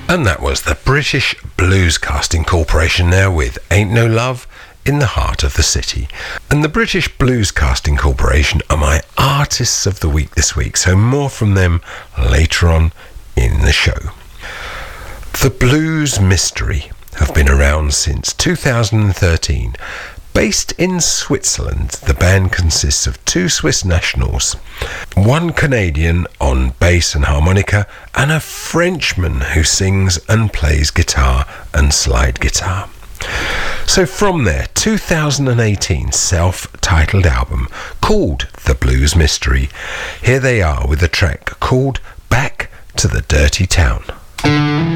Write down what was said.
And that was the British Blues Casting Corporation there with Ain't No Love in the Heart of the City. And the British Blues Casting Corporation are my Artists of the Week this week, so more from them later on in the show. The Blues Mystery have been around since 2013. Based in Switzerland, the band consists of 2 Swiss nationals, 1 Canadian on bass and harmonica, and a Frenchman who sings and plays guitar and slide guitar. So from their 2018 self-titled album called The Blues Mystery, here they are with a track called Back to the Dirty Town.